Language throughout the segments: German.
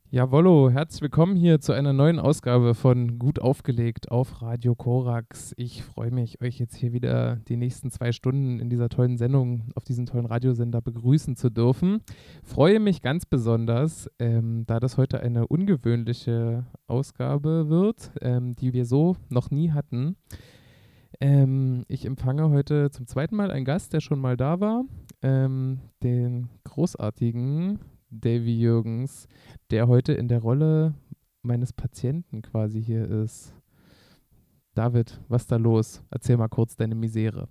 Jawollo, herzlich willkommen hier zu einer neuen Ausgabe von Gut aufgelegt auf Radio Korax. Ich freue mich, euch jetzt hier wieder die nächsten 2 Stunden in dieser tollen Sendung auf diesem tollen Radiosender begrüßen zu dürfen. Freue mich ganz besonders, da das heute eine ungewöhnliche Ausgabe wird, die wir so noch nie hatten. Ich empfange heute zum zweiten Mal einen Gast, der schon mal da war, den großartigen Davy Jürgens, der heute in der Rolle meines Patienten quasi hier ist. David, was ist da los? Erzähl mal kurz deine Misere.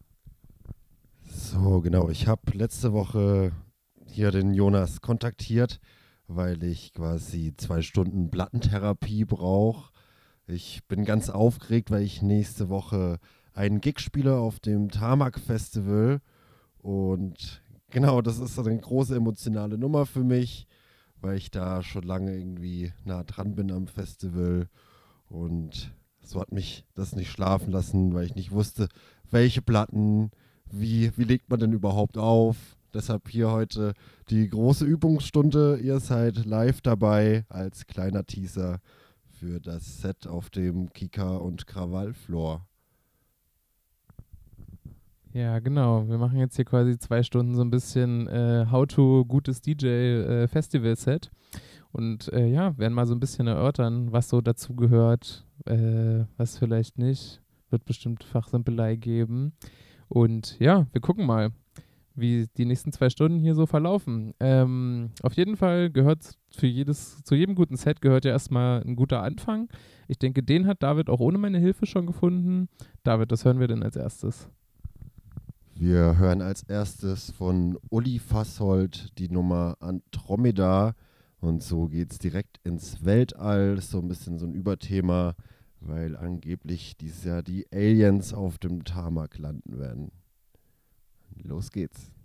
So, genau. Ich habe letzte Woche hier den Jonas kontaktiert, weil ich quasi 2 Stunden Plattentherapie brauche. Ich bin ganz aufgeregt, weil ich nächste Woche einen Gig spiele auf dem Tarmac Festival. Und genau, das ist so eine große emotionale Nummer für mich, weil ich da schon lange irgendwie nah dran bin am Festival. Und so hat mich das nicht schlafen lassen, weil ich nicht wusste, welche Platten, wie legt man denn überhaupt auf. Deshalb hier heute die große Übungsstunde. Ihr seid live dabei als kleiner Teaser für das Set auf dem Kika und Krawall-Floor. Ja, genau. Wir machen jetzt hier quasi 2 Stunden so ein bisschen How-to gutes DJ-Festival-Set und ja, werden mal so ein bisschen erörtern, was so dazu gehört, was vielleicht nicht. Wird bestimmt Fachsimpelei geben. Und ja, wir gucken mal, wie die nächsten 2 Stunden hier so verlaufen. Auf jeden Fall gehört zu jedem guten Set gehört ja erstmal ein guter Anfang. Ich denke, den hat David auch ohne meine Hilfe schon gefunden. David, das hören wir denn als erstes. Wir hören als erstes von Uli Fassold die Nummer Andromeda. Und so geht es direkt ins Weltall. Das ist so ein bisschen so ein Überthema, weil angeblich dieses Jahr die Aliens auf dem Tarmac landen werden. Los geht's.